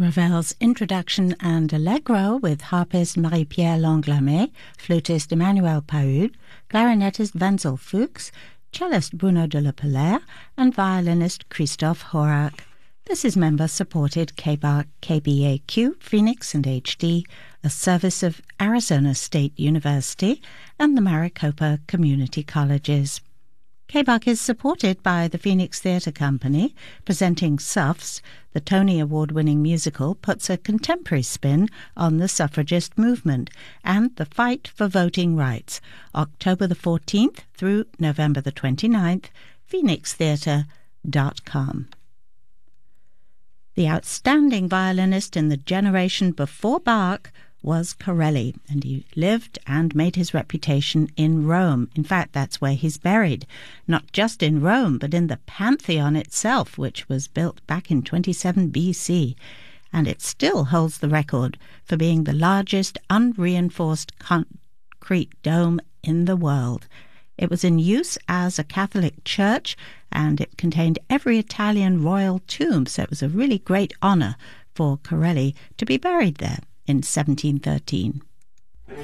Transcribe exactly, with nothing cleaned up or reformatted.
Ravel's Introduction and Allegro with harpist Marie-Pierre Langlamet, flutist Emmanuel Paud, clarinettist Wenzel Fuchs, cellist Bruno de la Pelaire, and violinist Christophe Horak. This is member-supported K B A Q, Phoenix and H D, a service of Arizona State University and the Maricopa Community Colleges. K B A C is supported by the Phoenix Theatre Company, presenting SUFS. The Tony Award-winning musical puts a contemporary spin on the suffragist movement and the fight for voting rights, October the fourteenth through November the twenty-ninth, phoenix theatre dot com. The outstanding violinist in the generation before Bach was Corelli, and he lived and made his reputation in Rome. In fact, that's where he's buried, not just in Rome, but in the Pantheon itself, which was built back in twenty-seven B C, and it still holds the record for being the largest unreinforced concrete dome in the world. It was in use as a Catholic church, and it contained every Italian royal tomb, so it was a really great honor for Corelli to be buried there in seventeen thirteen.